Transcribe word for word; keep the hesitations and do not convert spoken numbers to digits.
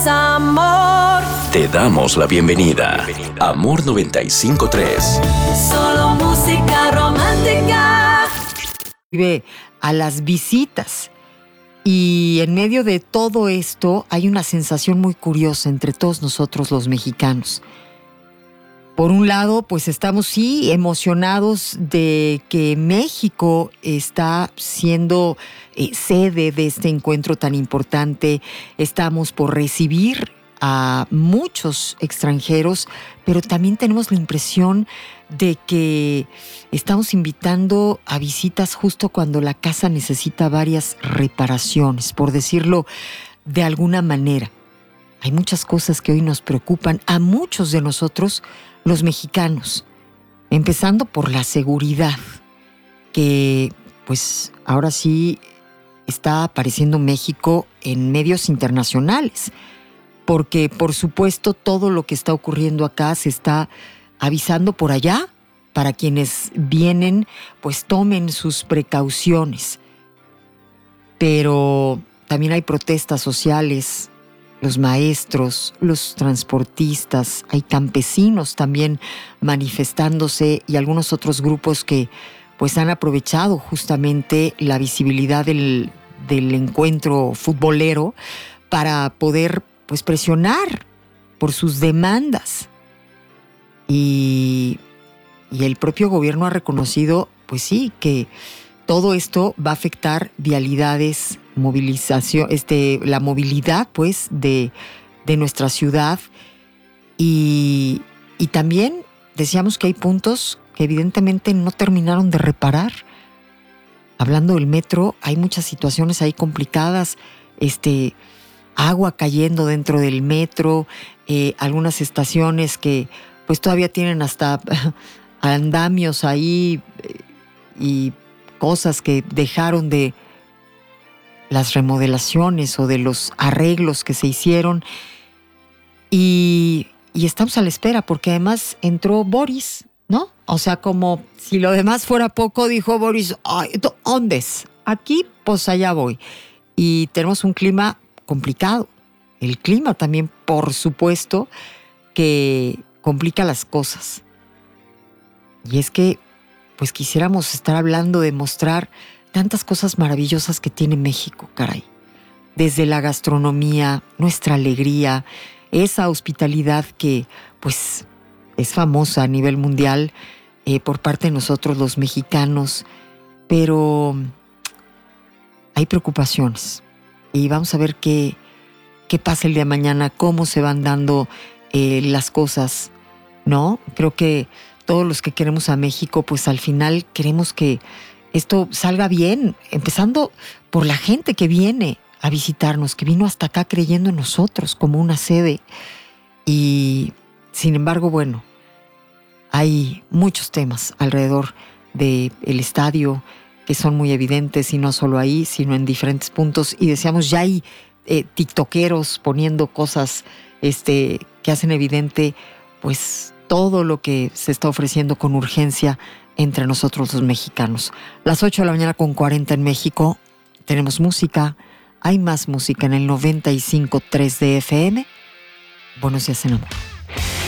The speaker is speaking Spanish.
es amor. Te damos la bienvenida. Amor noventa y cinco punto tres. Solo música romántica. Vive a las visitas. Y en medio de todo esto hay una sensación muy curiosa entre todos nosotros los mexicanos. Por un lado, pues estamos sí emocionados de que México está siendo eh, sede de este encuentro tan importante. Estamos por recibir a muchos extranjeros, pero también tenemos la impresión de que estamos invitando a visitas justo cuando la casa necesita varias reparaciones, por decirlo de alguna manera. Hay muchas cosas que hoy nos preocupan a muchos de nosotros, los mexicanos, empezando por la seguridad, que pues ahora sí está apareciendo México en medios internacionales, porque por supuesto todo lo que está ocurriendo acá se está avisando por allá, para quienes vienen pues tomen sus precauciones. Pero también hay protestas sociales, los maestros, los transportistas, hay campesinos también manifestándose y algunos otros grupos que pues han aprovechado justamente la visibilidad del, del encuentro futbolero para poder pues presionar por sus demandas. Y, y el propio gobierno ha reconocido, pues sí, que todo esto va a afectar vialidades, movilización, este, la movilidad, pues, de, de nuestra ciudad. Y, y también decíamos que hay puntos que evidentemente no terminaron de reparar. Hablando del metro, hay muchas situaciones ahí complicadas, este, agua cayendo dentro del metro, eh, algunas estaciones que pues todavía tienen hasta andamios ahí eh, y cosas que dejaron de las remodelaciones o de los arreglos que se hicieron. Y, y estamos a la espera porque además entró Boris, ¿no? O sea, como si lo demás fuera poco, dijo Boris, ay, ¿dónde es? Aquí, pues allá voy. Y tenemos un clima complicado. El clima también, por supuesto, que complica las cosas. Y es que, pues quisiéramos estar hablando de mostrar tantas cosas maravillosas que tiene México, caray. Desde la gastronomía, nuestra alegría, esa hospitalidad que, pues, es famosa a nivel mundial eh, por parte de nosotros los mexicanos. Pero hay preocupaciones. Y vamos a ver qué, qué pasa el día de mañana, cómo se van dando eh, las cosas, ¿no? Creo que todos los que queremos a México, pues al final queremos que esto salga bien, empezando por la gente que viene a visitarnos, que vino hasta acá creyendo en nosotros como una sede. Y sin embargo, bueno, hay muchos temas alrededor del estadio que son muy evidentes, y no solo ahí, sino en diferentes puntos. Y decíamos, ya hay eh, tiktokeros poniendo cosas este, que hacen evidente pues todo lo que se está ofreciendo con urgencia entre nosotros los mexicanos. Las ocho de la mañana con cuarenta en México. Tenemos música. Hay más música en el noventa y cinco punto tres de F M. Buenos días en amor.